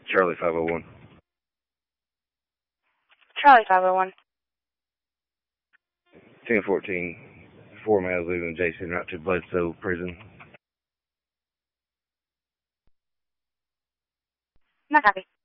Charlie 501. Charlie 501. 1014. 4 males leaving Jason route to Bledsoe Prison. Not copy.